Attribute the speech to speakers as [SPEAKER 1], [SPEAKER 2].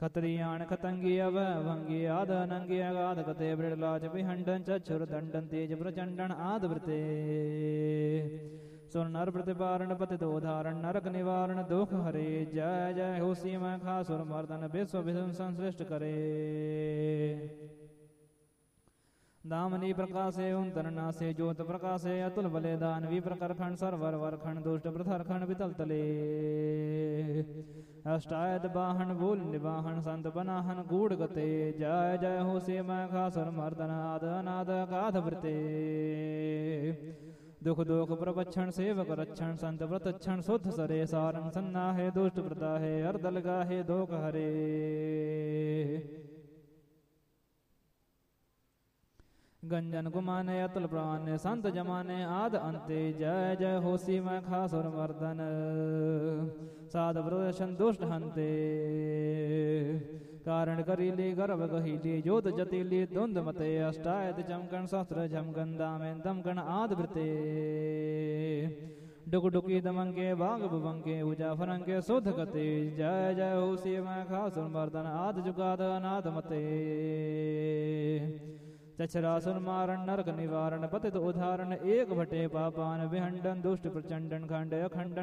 [SPEAKER 1] खत्रियाण खतंगी अव भंगी आद अनंगी अगाध कते बृडलाच विहंडन चक्षुर दंडन तेज प्रचंडन आद वृते सुर नर प्रतिपारण पतित उदाहरण नरक निवारण दुख हरे जय जय हो सीमा खा सुर मर्दन विश्व विधुन संश्लिष्ट करे दामनी प्रकाशे उन्तरना से ज्योत प्रकाशे अतुल बले दानवी प्रकर खंड सरवर वर खंड दुष्ट प्रथर खंड वितल तले अष्टायत बाहन भूल निवाहन संत बनाहन गूढ़ गते जय जय हो से खासुर मर्दन आद अनाद गाध वृते दुख दुख प्रवक्षण सेवक रक्षण संत व्रतक्षण शुद्ध सरे सारंग सन्ना है दुष्ट प्रता है अर्दल गाहे दोख हरे गंजन गुमाने अतुल प्राण संत जमाने आद अंते जय जय हो सीमा खासुर मर्दन साध प्रदर्शन दुष्ट हंते कारण करीली गर्भ गहीली ज्योत जतीली धुंध मते अष्टायत चमकन शस्त्र झमकन दामेन दमकन आद वृते डुक डुकी दमंके बाग बुबंके उजा फरंके शुद्ध गते जय जय हो सीमा खासुर मर्दन आद जुगाद अनाद मते चक्षरासुर मारण नरक निवारण पतित उदाहरण एक भटे पापान विहंडन दुष्ट प्रचंडन खंड अखंडन